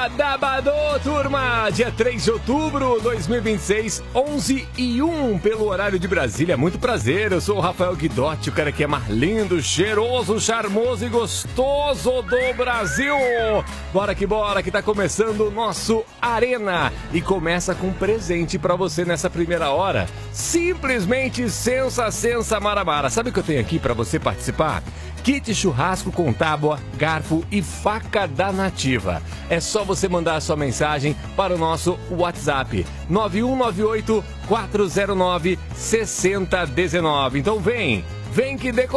Badabadô, turma! Dia 3 de outubro de 2026, 11h01 pelo horário de Brasília. Muito prazer, eu sou o Rafael Guidotti, o cara que é mais lindo, cheiroso, charmoso e gostoso do Brasil. Bora que tá começando o nosso Arena. E começa com um presente pra você nessa primeira hora. Simplesmente sensa maramara. Sabe o que eu tenho aqui pra você participar? Kit churrasco com tábua, garfo e faca da Nativa. É só você mandar a sua mensagem para o nosso WhatsApp 9198 409 6019. Então vem que